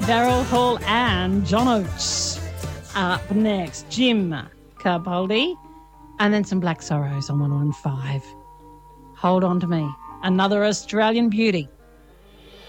Daryl Hall and John Oates. Up next, Jim Capaldi, and then some Black Sorrows on 115. Hold on to me. Another Australian beauty.